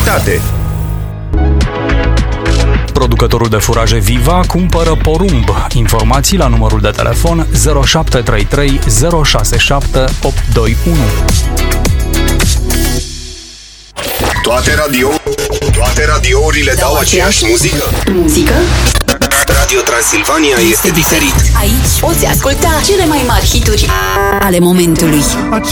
calitate. Producătorul de furaje Viva cumpără porumb. Informații la numărul de telefon 0733 067 821. Toate radiourile dau aceeași muzică? Muzică? Radio Transilvania este diferit. Aici poți asculta cele mai mari hituri ale momentului.